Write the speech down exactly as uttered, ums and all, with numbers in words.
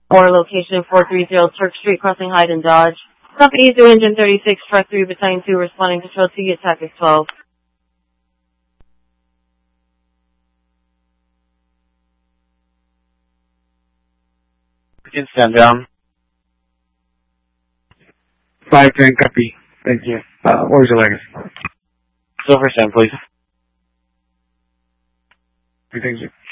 Our location, four thirty Turk Street, Crossing Hyde and Dodge. Company two Engine thirty-six, Truck three, Battalion two, responding to Control T, attack is twelve. We can stand down. five ten, copy. Thank you. Uh, what was your legacy? Silver stand, please. Thank you.